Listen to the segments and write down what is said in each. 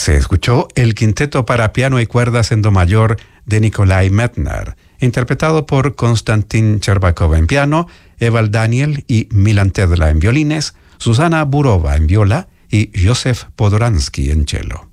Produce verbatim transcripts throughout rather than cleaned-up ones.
Se escuchó el quinteto para piano y cuerdas en do mayor de Nikolai Medtner, interpretado por Konstantin Chervakov en piano, Evald Daniel y Milan Tedla en violines, Susana Burova en viola y Josef Podoransky en cello.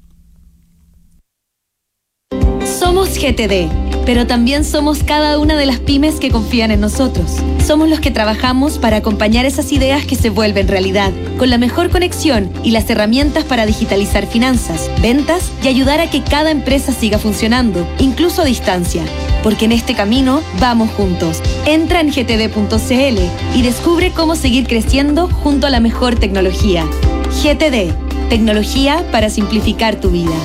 Somos G T D, pero también somos cada una de las pymes que confían en nosotros. Somos los que trabajamos para acompañar esas ideas que se vuelven realidad, con la mejor conexión y las herramientas para digitalizar finanzas, ventas y ayudar a que cada empresa siga funcionando, incluso a distancia. Porque en este camino vamos juntos. Entra en g t d punto c l y descubre cómo seguir creciendo junto a la mejor tecnología. G T D, tecnología para simplificar tu vida.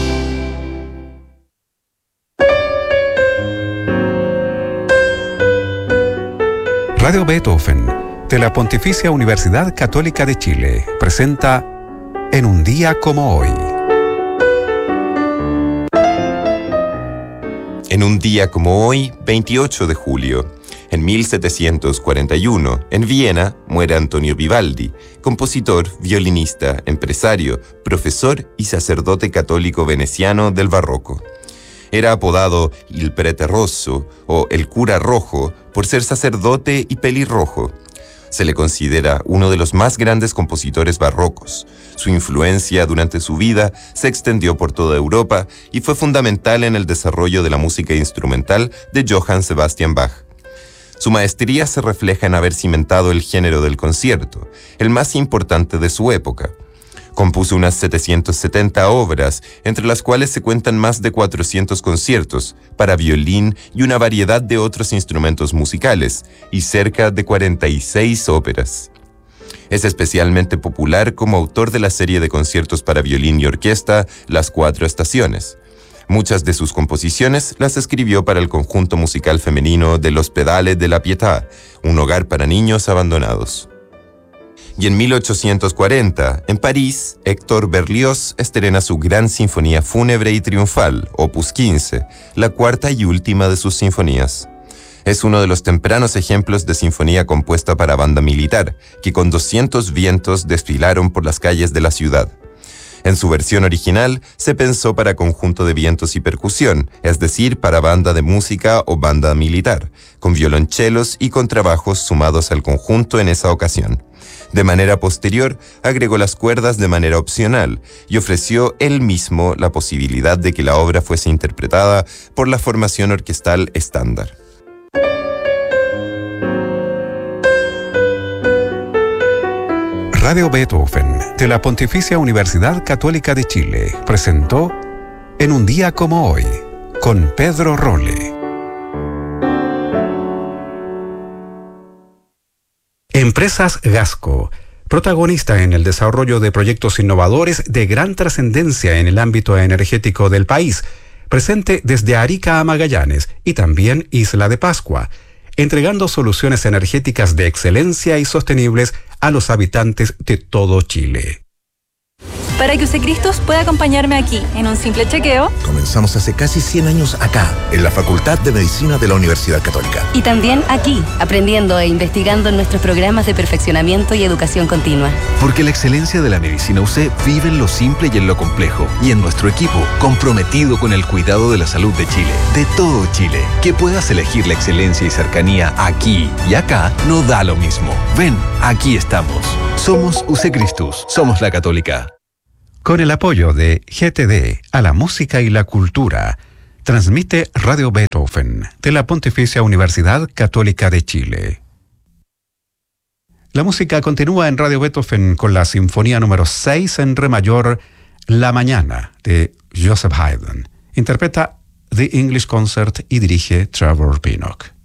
Radio Beethoven, de la Pontificia Universidad Católica de Chile, presenta En un día como hoy. En un día como hoy, veintiocho de julio, en mil setecientos cuarenta y uno, en Viena, muere Antonio Vivaldi, compositor, violinista, empresario, profesor y sacerdote católico veneciano del barroco. Era apodado Il Prete Rosso o el cura rojo por ser sacerdote y pelirrojo. Se le considera uno de los más grandes compositores barrocos. Su influencia durante su vida se extendió por toda Europa y fue fundamental en el desarrollo de la música instrumental de Johann Sebastian Bach. Su maestría se refleja en haber cimentado el género del concierto, el más importante de su época. Compuso unas setecientas setenta obras, entre las cuales se cuentan más de cuatrocientos conciertos para violín y una variedad de otros instrumentos musicales, y cerca de cuarenta y seis óperas. Es especialmente popular como autor de la serie de conciertos para violín y orquesta Las Cuatro Estaciones. Muchas de sus composiciones las escribió para el conjunto musical femenino de l'Ospedale de la Pietà, un hogar para niños abandonados. Y en mil ochocientos cuarenta, en París, Héctor Berlioz estrena su gran sinfonía fúnebre y triunfal, opus quince, la cuarta y última de sus sinfonías. Es uno de los tempranos ejemplos de sinfonía compuesta para banda militar, que con doscientos vientos desfilaron por las calles de la ciudad. En su versión original, se pensó para conjunto de vientos y percusión, es decir, para banda de música o banda militar, con violonchelos y contrabajos sumados al conjunto en esa ocasión. De manera posterior, agregó las cuerdas de manera opcional y ofreció él mismo la posibilidad de que la obra fuese interpretada por la formación orquestal estándar. Radio Beethoven, de la Pontificia Universidad Católica de Chile, presentó En un día como hoy, con Pedro Rolle. Empresas Gasco, protagonista en el desarrollo de proyectos innovadores de gran trascendencia en el ámbito energético del país, presente desde Arica a Magallanes y también Isla de Pascua, entregando soluciones energéticas de excelencia y sostenibles a los habitantes de todo Chile. Para que Usecristos pueda acompañarme aquí en un simple chequeo. Comenzamos hace casi cien años acá, en la Facultad de Medicina de la Universidad Católica. Y también aquí, aprendiendo e investigando en nuestros programas de perfeccionamiento y educación continua. Porque la excelencia de la medicina U C vive en lo simple y en lo complejo. Y en nuestro equipo, comprometido con el cuidado de la salud de Chile. De todo Chile. Que puedas elegir la excelencia y cercanía aquí y acá no da lo mismo. Ven, aquí estamos. Somos Usecristus. Somos la Católica. Con el apoyo de G T D a la música y la cultura, transmite Radio Beethoven de la Pontificia Universidad Católica de Chile. La música continúa en Radio Beethoven con la Sinfonía número seis en Re mayor, La Mañana, de Joseph Haydn. Interpreta The English Concert y dirige Trevor Pinnock.